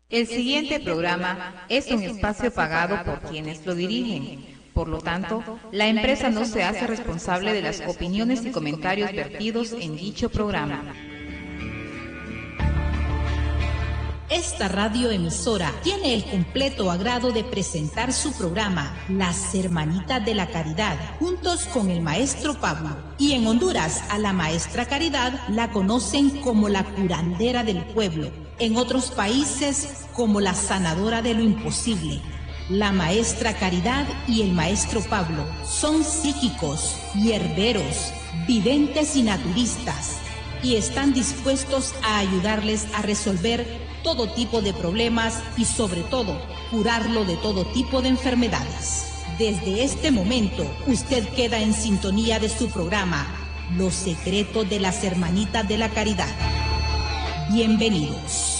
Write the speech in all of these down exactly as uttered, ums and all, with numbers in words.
El siguiente programa es un espacio pagado por quienes lo dirigen. Por lo tanto, la empresa no se hace responsable de las opiniones y comentarios vertidos en dicho programa. Esta radioemisora tiene el completo agrado de presentar su programa Las Hermanitas de la Caridad, juntos con el maestro Pablo. Y en Honduras, a la maestra Caridad la conocen como la curandera del pueblo. En otros países, como la sanadora de lo imposible. La maestra Caridad y el maestro Pablo son psíquicos, hierberos, videntes y naturistas, y están dispuestos a ayudarles a resolver todo tipo de problemas y sobre todo curarlo de todo tipo de enfermedades. Desde este momento usted queda en sintonía de su programa Los Secretos de las Hermanitas de la Caridad. Bienvenidos.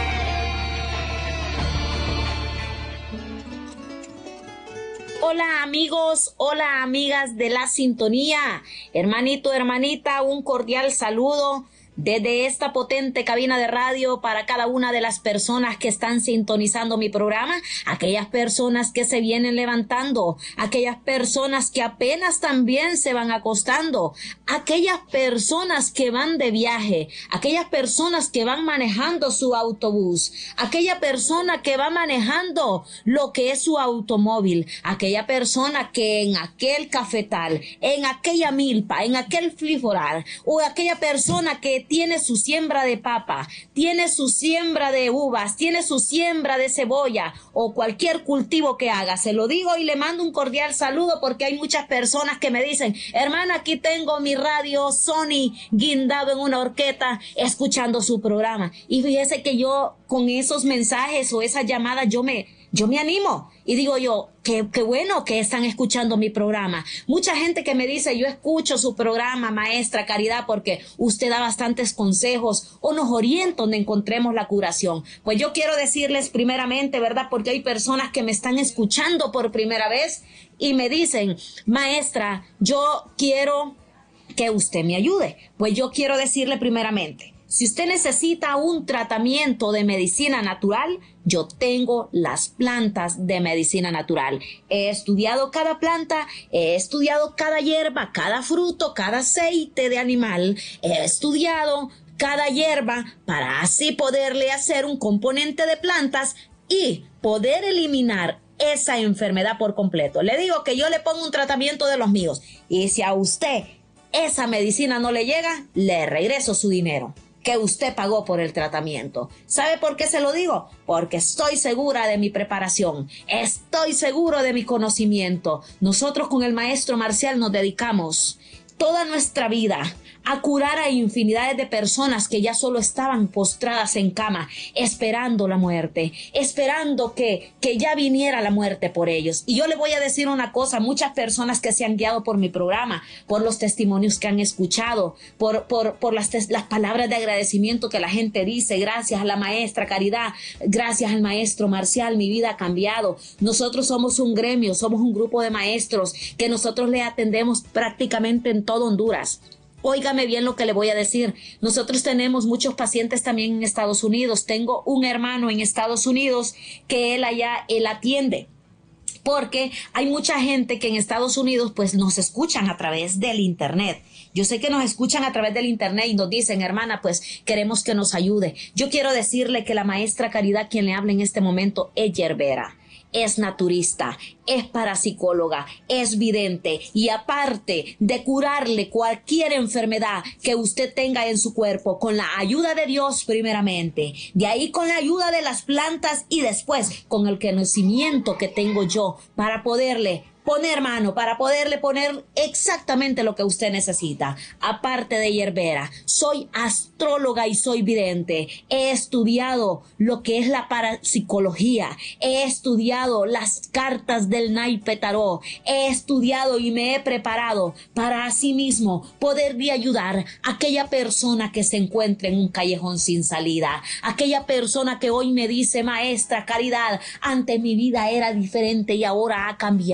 Hola amigos, hola amigas de la sintonía, hermanito, hermanita, un cordial saludo desde esta potente cabina de radio para cada una de las personas que están sintonizando mi programa, aquellas personas que se vienen levantando, aquellas personas que apenas también se van acostando, aquellas personas que van de viaje, aquellas personas que van manejando su autobús, aquella persona que va manejando lo que es su automóvil, aquella persona que en aquel cafetal, en aquella milpa, en aquel fliforal, o aquella persona que tiene su siembra de papa, tiene su siembra de uvas, tiene su siembra de cebolla o cualquier cultivo que haga. Se lo digo y le mando un cordial saludo porque hay muchas personas que me dicen, hermana, aquí tengo mi radio Sony guindado en una horqueta escuchando su programa. Y fíjese que yo con esos mensajes o esas llamadas yo me... Yo me animo y digo yo, qué, qué bueno que están escuchando mi programa. Mucha gente que me dice, yo escucho su programa, maestra Caridad, porque usted da bastantes consejos o nos orienta donde encontremos la curación. Pues yo quiero decirles primeramente, ¿verdad? Porque hay personas que me están escuchando por primera vez y me dicen, maestra, yo quiero que usted me ayude. Pues yo quiero decirle primeramente, si usted necesita un tratamiento de medicina natural, yo tengo las plantas de medicina natural. He estudiado cada planta, he estudiado cada hierba, cada fruto, cada aceite de animal. He estudiado cada hierba para así poderle hacer un componente de plantas y poder eliminar esa enfermedad por completo. Le digo que yo le pongo un tratamiento de los míos y si a usted esa medicina no le llega, le regreso su dinero que usted pagó por el tratamiento. ¿Sabe por qué se lo digo? Porque estoy segura de mi preparación, estoy seguro de mi conocimiento. Nosotros con el maestro Marcial nos dedicamos toda nuestra vida a curar a infinidades de personas que ya solo estaban postradas en cama, esperando la muerte, esperando que, que ya viniera la muerte por ellos. Y yo le voy a decir una cosa, muchas personas que se han guiado por mi programa, por los testimonios que han escuchado, por, por, por las, las palabras de agradecimiento que la gente dice, gracias a la maestra Caridad, gracias al maestro Marcial, mi vida ha cambiado. Nosotros somos un gremio, somos un grupo de maestros que nosotros le atendemos prácticamente en todo Honduras. Óigame bien lo que le voy a decir. Nosotros tenemos muchos pacientes también en Estados Unidos. Tengo un hermano en Estados Unidos que él allá, él atiende. Porque hay mucha gente que en Estados Unidos pues nos escuchan a través del internet. Yo sé que nos escuchan a través del internet y nos dicen, hermana, pues queremos que nos ayude. Yo quiero decirle que la maestra Caridad, quien le habla en este momento, es yerbera. Es naturista, es parapsicóloga, es vidente y aparte de curarle cualquier enfermedad que usted tenga en su cuerpo con la ayuda de Dios primeramente, de ahí con la ayuda de las plantas y después con el conocimiento que tengo yo para poderle poner mano, para poderle poner exactamente lo que usted necesita. Aparte de yerbera, soy astróloga y soy vidente. He estudiado lo que es la parapsicología. He estudiado las cartas del naipe tarot. He estudiado y me he preparado para asimismo poder de ayudar a aquella persona que se encuentre en un callejón sin salida. Aquella persona que hoy me dice, maestra Caridad, antes mi vida era diferente y ahora ha cambiado.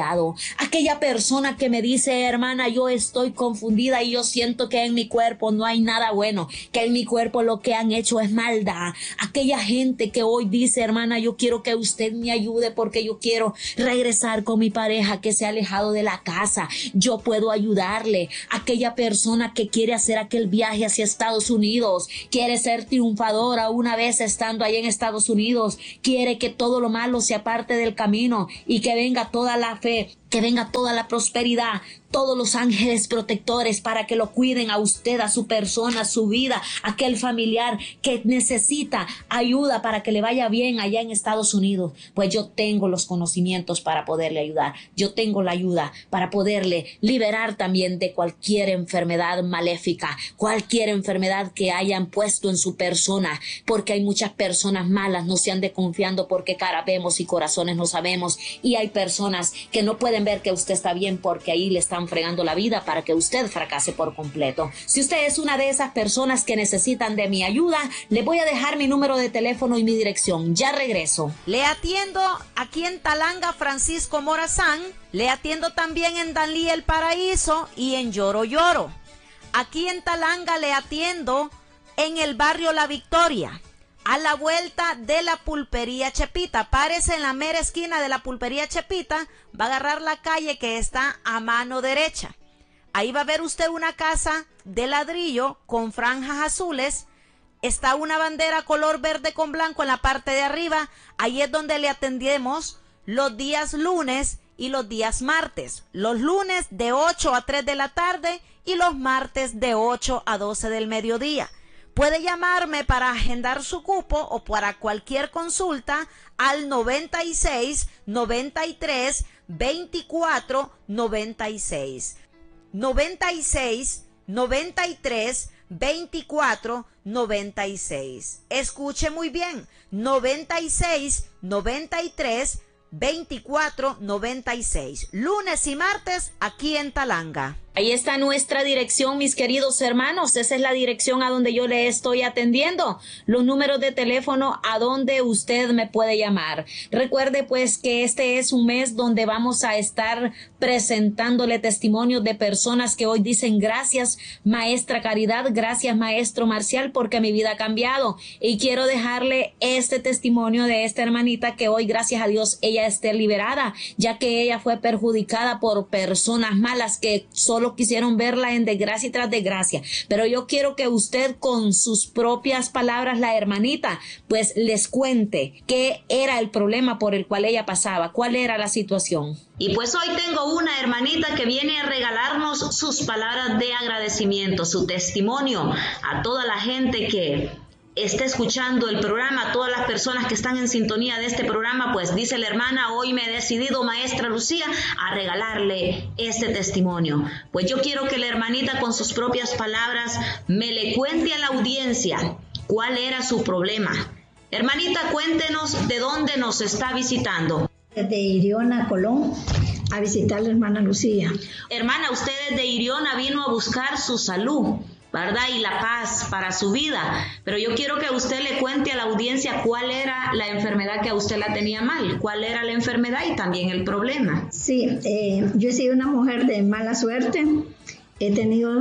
aquella persona que me dice, hermana, yo estoy confundida y yo siento que en mi cuerpo no hay nada bueno, que en mi cuerpo lo que han hecho es maldad. Aquella gente que hoy dice, hermana, yo quiero que usted me ayude porque yo quiero regresar con mi pareja que se ha alejado de la casa. Yo puedo ayudarle. Aquella persona que quiere hacer aquel viaje hacia Estados Unidos, quiere ser triunfadora una vez estando ahí en Estados Unidos, quiere que todo lo malo se aparte del camino y que venga toda la fe, que venga toda la prosperidad, todos los ángeles protectores para que lo cuiden a usted, a su persona, a su vida, a aquel familiar que necesita ayuda para que le vaya bien allá en Estados Unidos. Pues yo tengo los conocimientos para poderle ayudar. Yo tengo la ayuda para poderle liberar también de cualquier enfermedad maléfica, cualquier enfermedad que hayan puesto en su persona, porque hay muchas personas malas, no se ande confiando porque cara vemos y corazones no sabemos, y hay personas que no pueden ver que usted está bien porque ahí le están fregando la vida para que usted fracase por completo. Si usted es una de esas personas que necesitan de mi ayuda, le voy a dejar mi número de teléfono y mi dirección. Ya regreso. Le atiendo aquí en Talanga, Francisco Morazán. Le atiendo también en Danlí El Paraíso y en Lloro Lloro. Aquí en Talanga le atiendo en el barrio La Victoria, a la vuelta de la pulpería Chepita. Párese en la mera esquina de la pulpería Chepita, va a agarrar la calle que está a mano derecha. Ahí va a ver usted una casa de ladrillo con franjas azules. Está una bandera color verde con blanco en la parte de arriba. Ahí es donde le atendemos los días lunes y los días martes. Los lunes de ocho a tres de la tarde y los martes de ocho a doce del mediodía. Puede llamarme para agendar su cupo o para cualquier consulta al noventa y seis, noventa y tres, veinticuatro, noventa y seis. noventa y seis, noventa y tres, veinticuatro, noventa y seis. Escuche muy bien, noventa y seis, noventa y tres, veinticuatro, noventa y seis. Lunes y martes aquí en Talanga. Ahí está nuestra dirección, mis queridos hermanos. Esa es la dirección a donde yo le estoy atendiendo. Los números de teléfono a donde usted me puede llamar. Recuerde pues que este es un mes donde vamos a estar presentándole testimonios de personas que hoy dicen gracias, maestra Caridad, gracias, maestro Marcial, porque mi vida ha cambiado. Y quiero dejarle este testimonio de esta hermanita que hoy, gracias a Dios, ella esté liberada, ya que ella fue perjudicada por personas malas que solo quisieron verla en desgracia y tras desgracia. Pero yo quiero que usted con sus propias palabras, la hermanita, pues les cuente qué era el problema por el cual ella pasaba, cuál era la situación. Y pues hoy tengo una hermanita que viene a regalarnos sus palabras de agradecimiento, su testimonio a toda la gente que está escuchando el programa, a todas las personas que están en sintonía de este programa. Pues dice la hermana, hoy me he decidido, maestra Lucía, a regalarle este testimonio. Pues yo quiero que la hermanita con sus propias palabras me le cuente a la audiencia cuál era su problema. Hermanita, cuéntenos de dónde nos está visitando. De Iriona, Colón, a visitar a la hermana Lucía. Hermana, usted desde Iriona vino a buscar su salud, ¿verdad? Y la paz para su vida. Pero yo quiero que usted le cuente a la audiencia cuál era la enfermedad que a usted la tenía mal, cuál era la enfermedad y también el problema. Sí, eh, yo he sido una mujer de mala suerte. He tenido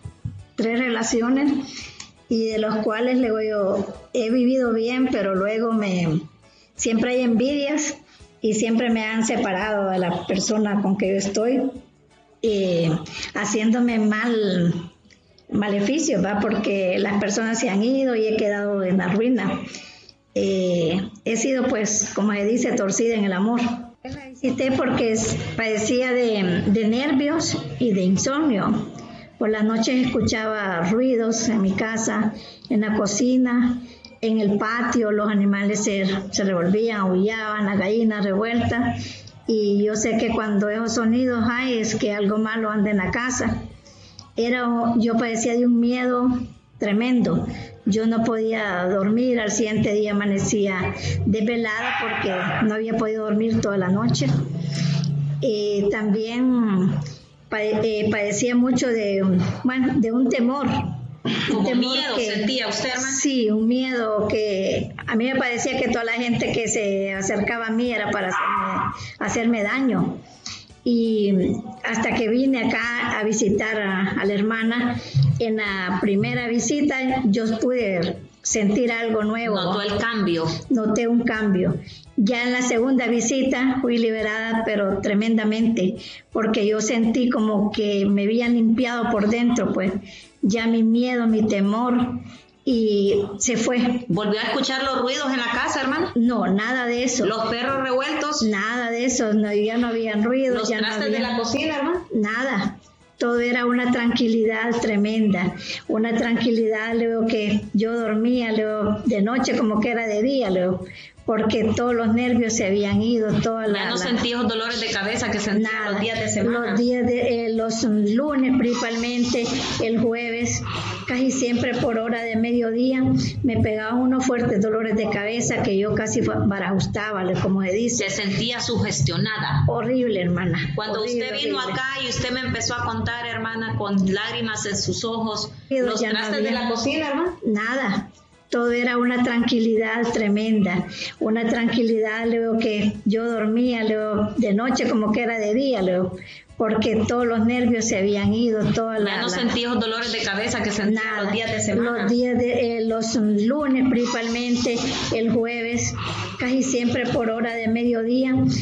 tres relaciones y de los cuales luego yo he vivido bien, pero luego me siempre hay envidias y siempre me han separado de la persona con que yo estoy, eh, haciéndome mal maleficios, ¿va? Porque las personas se han ido y he quedado en la ruina. Eh, he sido, pues, como se dice, torcida en el amor. La visité porque padecía de, de nervios y de insomnio. Por las noches escuchaba ruidos en mi casa, en la cocina, en el patio. Los animales se, se revolvían, aullaban, las gallinas revueltas. Y yo sé que cuando esos sonidos hay es que algo malo anda en la casa. Era, yo padecía de un miedo tremendo. Yo no podía dormir, al siguiente día amanecía desvelada porque no había podido dormir toda la noche. Y también pade- padecía mucho de, bueno, de un temor. Como un temor miedo que, sentía usted, hermana. Sí, un miedo que a mí me parecía que toda la gente que se acercaba a mí era para hacerme, hacerme daño. y hasta que vine acá a visitar a, a la hermana, en la primera visita yo pude sentir algo nuevo. Notó el cambio. Noté un cambio. Ya en la segunda visita fui liberada, pero tremendamente, porque yo sentí como que me habían limpiado por dentro, pues ya mi miedo, mi temor, y se fue. ¿Volvió a escuchar los ruidos en la casa, hermana? No, nada de eso. ¿Los perros revueltos? Nada de eso, no, ya no habían ruidos. ¿Los ya trastes no había, de la cocina, hermana? Nada. Todo era una tranquilidad tremenda, una tranquilidad, luego que yo dormía, luego de noche como que era de día, luego, porque todos los nervios se habían ido, toda la... ¿Ya no la, sentí los dolores de cabeza que sentía nada, los días de semana? Los días de, eh, los lunes principalmente, el jueves, casi siempre por hora de mediodía, me pegaban unos fuertes dolores de cabeza que yo casi barajustaba, como se dice. Se sentía sugestionada. Horrible, hermana. Cuando horrible, usted vino horrible. acá y usted me empezó a contar, hermana, con lágrimas en sus ojos, ¿los Ya no trastes había de la cocina, hermana? Nada. Todo era una tranquilidad tremenda, una tranquilidad, luego que yo dormía, luego de noche como que era de día, luego, porque todos los nervios se habían ido, toda la... ¿Ya no la, sentí los dolores de cabeza que sentía nada, los días de semana? Los días de, eh, los lunes principalmente, el jueves, casi siempre por hora de mediodía,